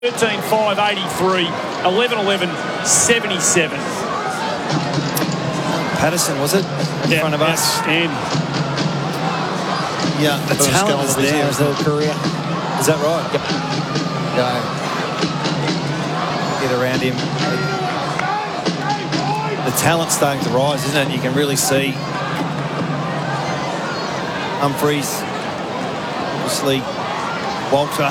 13.583, 11.11, 77. Patterson, was it? In front of us. Outstanding. Yeah, the talent is there. His career. Is that right? Yep. Go. Get around him. The talent's starting to rise, isn't it? You can really see Humphreys, obviously Walter.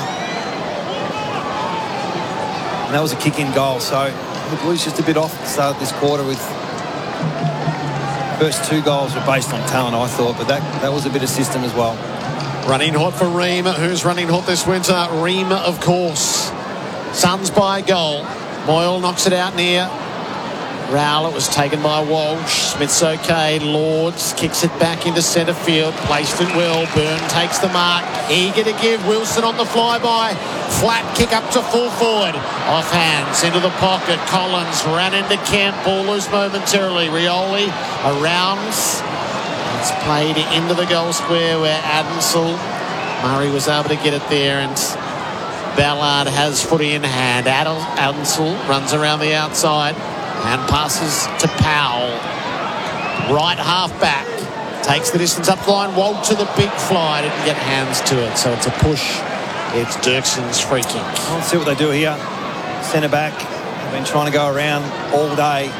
And that was a kick-in goal. So the Blues just a bit off at the start of this quarter with first two goals were based on talent, I thought, but that was a bit of system as well. Running hot for Ream. Who's running hot this winter? Ream, of course. Suns by a goal. Moyle knocks it out near Rowell. It was taken by Walsh. Smith's okay. Lords kicks it back into centre field. Placed it well. Byrne takes the mark. Eager to give. Wilson on the flyby. Flat kick up to full forward. Off hands into the pocket. Collins ran into Kemp. Ball loose momentarily. Rioli around. It's played into the goal square where Adamsel. Murray was able to get it there, and Ballard has footy in hand. Adamsel runs around the outside and passes to Powell. Right half back. Takes the distance up the line. Walt to the big fly. Didn't get hands to it, so it's a push. It's Dirkson's free kick. Let's see what they do here. Centre back. They've been trying to go around all day.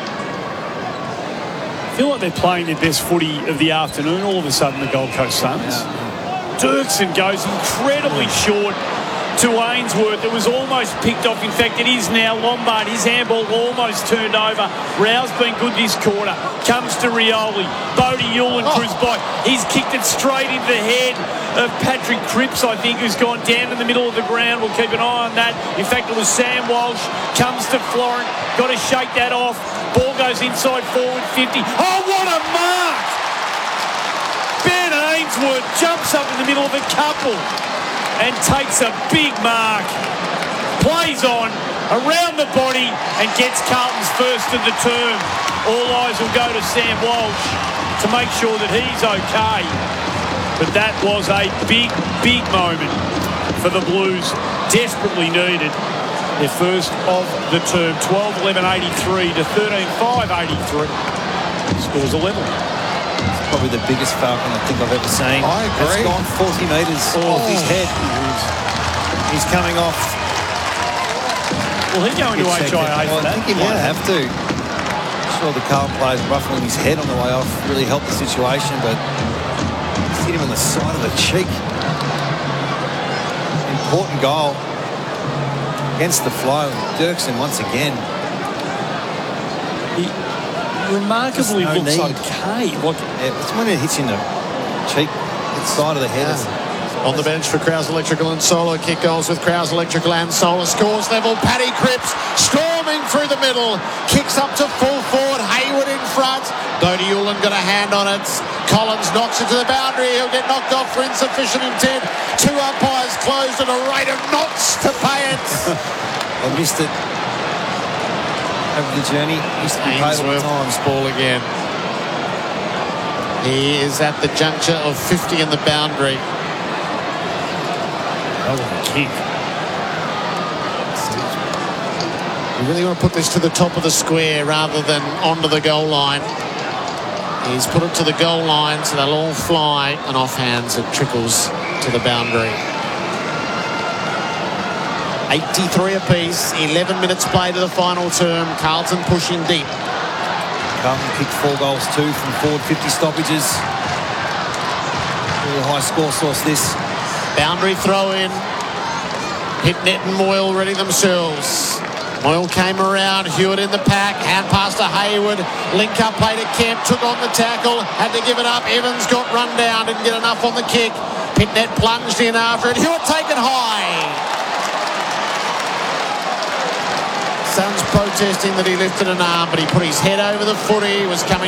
I feel like they're playing their best footy of the afternoon all of a sudden, the Gold Coast Suns. Yeah. Dirksen goes incredibly short to Ainsworth. It was almost picked off. In fact, it is now Lombard. His handball almost turned over. Rao's been good this quarter. Comes to Rioli. Bodie Yulin cruised by. He's kicked it straight into the head of Patrick Cripps, I think, who's gone down in the middle of the ground. We'll keep an eye on that. In fact, it was Sam Walsh. Comes to Florent. Got to shake that off. Ball goes inside forward 50. Oh, what a mark! Ben Ainsworth jumps up in the middle of a couple and takes a big mark. Plays on, around the body, and gets Carlton's first of the term. All eyes will go to Sam Walsh to make sure that he's okay. But that was a big, big moment for the Blues. Desperately needed their first of the term. 12-11-83 to 13-5-83. Scores 11. Probably the biggest Falcon I think I've ever seen. I agree. It's gone 40 metres off his head. He's coming off. Will he go into HIA for that? I think he might have to. I'm sure the Carlton players ruffling his head on the way off really helped the situation, but he's hit him on the side of the cheek. Important goal against the flow. Dirksen once again. He remarkably looks okay. It's when it hits you in the cheek, the side of the head. On the bench for Krause Electrical and Solar. Kick goals with Krause Electrical and Solar. Scores level. Paddy Cripps storming through the middle. Kicks up to full forward. Hayward in front. Bodie Yulin got a hand on it. Collins knocks it to the boundary. He'll get knocked off for insufficient intent. Two umpires closed at a rate of knots to pay it. I missed it over the journey. Used to be paid all the time. Ball again. He is at the juncture of 50 in the boundary. That was a kick. You really want to put this to the top of the square rather than onto the goal line. He's put it to the goal line, so they'll all fly, and off hands it trickles to the boundary. 83 apiece, 11 minutes played to the final term. Carlton pushing deep. Carlton kicked 4 goals too from forward 50 stoppages. Really high score source this. Boundary throw in. Hit net and Moyle ready themselves. Moyle came around. Hewitt in the pack. Hand pass to Hayward. Link up play to Kemp. Took on the tackle. Had to give it up. Evans got run down. Didn't get enough on the kick. Pitnet plunged in after it. Hewitt taken high. Suns protesting that he lifted an arm, but he put his head over the footy. He was coming